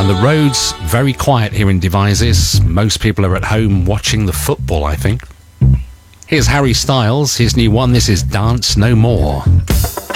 And the roads very quiet here in Devizes. Most people are at home watching the football, I think. Here's Harry Styles, his new one. This is Dance No More.